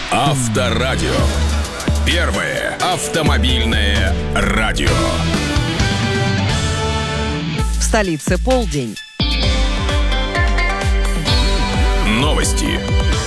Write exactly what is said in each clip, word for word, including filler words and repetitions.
Авторадио. Первое автомобильное радио. В столице полдень. Новости.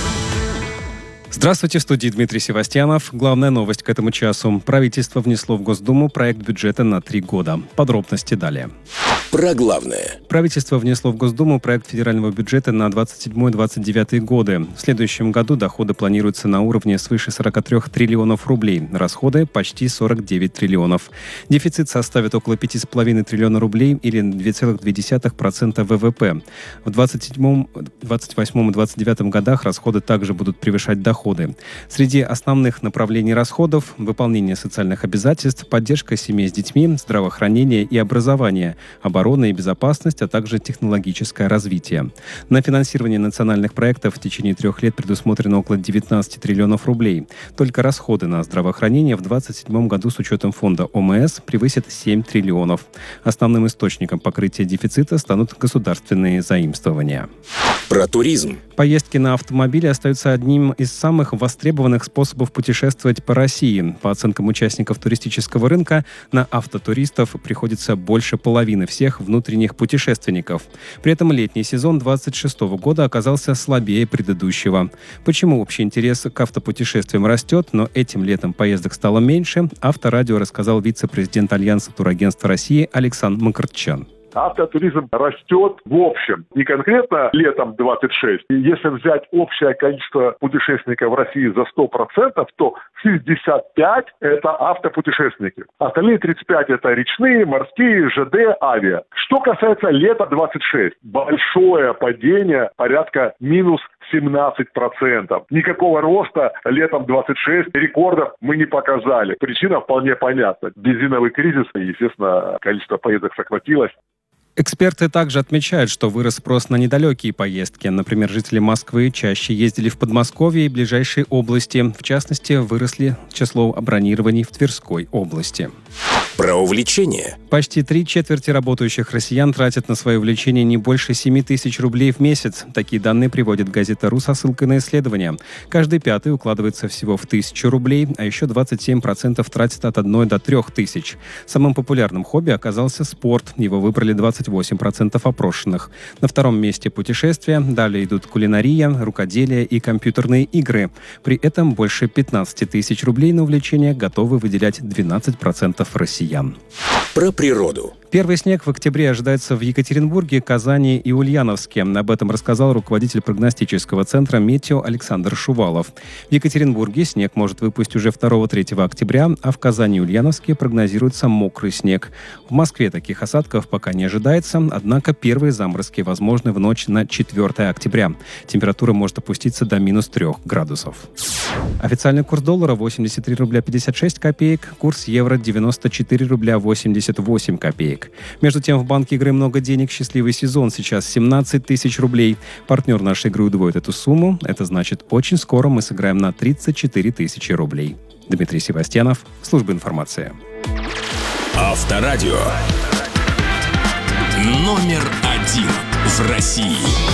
Здравствуйте, в студии Дмитрий Севастьянов. Главная новость к этому часу. Правительство внесло в Госдуму проект бюджета на три года. Подробности далее. Про главное. Правительство внесло в Госдуму проект федерального бюджета на двадцать седьмой - двадцать девятый годы. В следующем году доходы планируются на уровне свыше сорок три триллионов рублей, расходы почти сорок девять триллионов. Дефицит составит около пять целых пять десятых триллиона рублей или два целых две десятых процента ВВП. В двадцать седьмом, двадцать восьмом и двадцать девятом годах расходы также будут превышать доходы. Среди основных направлений расходов – выполнение социальных обязательств, поддержка семей с детьми, здравоохранение и образование, оборона и безопасность, а также технологическое развитие. На финансирование национальных проектов в течение трех лет предусмотрено около девятнадцать триллионов рублей. Только расходы на здравоохранение в двадцать седьмом году с учетом фонда ОМС превысят семь триллионов. Основным источником покрытия дефицита станут государственные заимствования. Про туризм. Поездки на автомобиле остаются одним из самых востребованных способов путешествовать по России. По оценкам участников туристического рынка, на автотуристов приходится больше половины всех внутренних путешественников. При этом летний сезон двадцать шестого года оказался слабее предыдущего. Почему общий интерес к автопутешествиям растет, но этим летом поездок стало меньше, Авторадио рассказал вице-президент Альянса турагентств России Александр Макартчан. Автотуризм растет в общем, не конкретно летом двадцать шесть. Если взять общее количество путешественников в России за сто процентов, то шестьдесят пять – это автопутешественники. Остальные тридцать пять – это речные, морские, ЖД, авиа. Что касается лета двадцать шесть, большое падение, порядка минус семнадцать процентов. Никакого роста летом двадцать шесть, рекордов мы не показали. Причина вполне понятна. Бензиновый кризис, и, естественно, количество поездок сократилось. Эксперты также отмечают, что вырос спрос на недалекие поездки. Например, жители Москвы чаще ездили в Подмосковье и ближайшие области. В частности, выросли число бронирований в Тверской области. Про увлечение. Почти три четверти работающих россиян тратят на свои увлечения не больше семи тысяч рублей в месяц. Такие данные приводит газета «РУ» со ссылкой на исследование. Каждый пятый укладывается всего в тысячу рублей, а еще двадцать семь процентов тратят от одной до трех тысяч. Самым популярным хобби оказался спорт. Его выбрали двадцать восемь процентов опрошенных. На втором месте путешествия. Далее идут кулинария, рукоделие и компьютерные игры. При этом больше пятнадцать тысяч рублей на увлечения готовы выделять двенадцать процентов россиян. Про природу. Первый снег в октябре ожидается в Екатеринбурге, Казани и Ульяновске. Об этом рассказал руководитель прогностического центра «Метео» Александр Шувалов. В Екатеринбурге снег может выпасть уже второго-третьего октября, а в Казани и Ульяновске прогнозируется мокрый снег. В Москве таких осадков пока не ожидается, однако первые заморозки возможны в ночь на четвёртое октября. Температура может опуститься до минус трех градусов. Официальный курс доллара восемьдесят три рубля пятьдесят шесть копеек, курс евро девяносто четыре рубля восемьдесят восемь копеек. Между тем, в банке игры много денег, счастливый сезон. Сейчас семнадцать тысяч рублей. Партнер нашей игры удвоит эту сумму. Это значит, очень скоро мы сыграем на тридцать четыре тысячи рублей. Дмитрий Севастьянов, служба информации. Авторадио. Номер один в России.